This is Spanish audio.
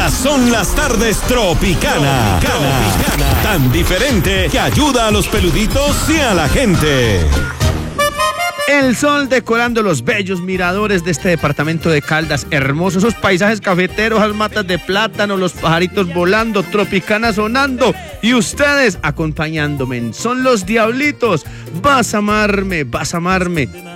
Estas son las tardes Tropicana. Tan diferente que ayuda a los peluditos y a la gente. El sol decorando los bellos miradores de este departamento de Caldas, hermosos esos paisajes cafeteros, las matas de plátano, los pajaritos volando, Tropicana sonando y ustedes acompañándome. Son los Diablitos. Vas a amarme, vas a amarme.